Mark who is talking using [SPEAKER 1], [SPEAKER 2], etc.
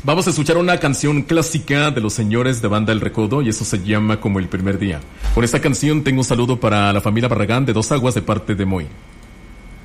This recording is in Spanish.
[SPEAKER 1] Vamos a escuchar una canción clásica de los señores de Banda El Recodo y eso se llama Como el primer día. Por esta canción tengo un saludo para la familia Barragán de Dos Aguas de parte de Moy.